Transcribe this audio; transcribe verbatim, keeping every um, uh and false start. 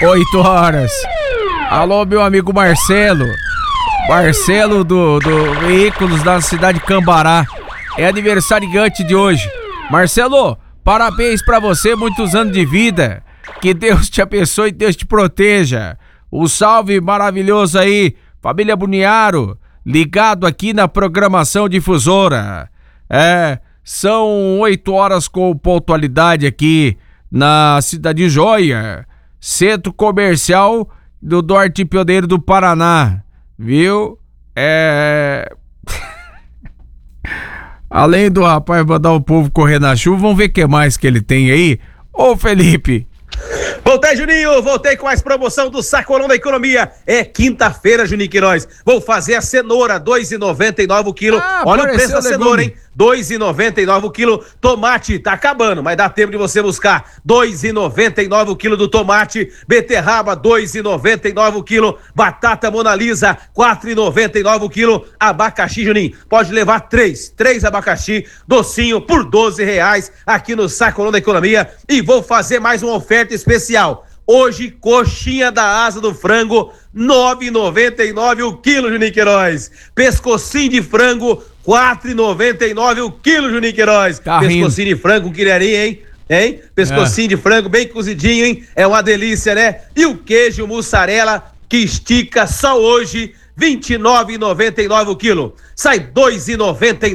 oito horas. Alô, meu amigo Marcelo. Marcelo do, do Veículos da cidade de Cambará. É aniversariante de hoje. Marcelo, parabéns pra você, muitos anos de vida. Que Deus te abençoe e Deus te proteja. Um salve maravilhoso aí, família Buniaro, ligado aqui na programação difusora. É, são oito horas com pontualidade aqui na Cidade Joia, centro comercial do Norte Pioneiro do Paraná, viu? É... Além do rapaz mandar o povo correr na chuva, vamos ver o que mais que ele tem aí. Ô, Felipe! Voltei, Juninho, voltei com mais promoção do Sacolão da Economia. É quinta-feira, Juninho Queiroz. Vou fazer a cenoura, dois reais e noventa e nove o quilo. Ah, olha o preço da legume. cenoura, hein? dois reais e noventa e nove o quilo. Tomate, tá acabando, mas dá tempo de você buscar. dois reais e noventa e nove o quilo do tomate. Beterraba, dois reais e noventa e nove o quilo. Batata Mona Lisa, quatro reais e noventa e nove o quilo. Abacaxi, Juninho, pode levar três. Três abacaxi, docinho, por doze reais aqui no Sacolão da Economia. E vou fazer mais uma oferta especial. Hoje, coxinha da asa do frango, nove reais e noventa e nove o quilo, Juninho Queiroz. Pescocinho de frango, quatro reais e noventa e nove o quilo, Juninho Queiroz. Tá Pescocinho rindo. De frango com quilharia, hein? Hein? Pescocinho é. de frango bem cozidinho, hein? É uma delícia, né? E o queijo mussarela que estica só hoje, vinte e nove reais e noventa e nove o quilo. Sai dois reais e noventa e nove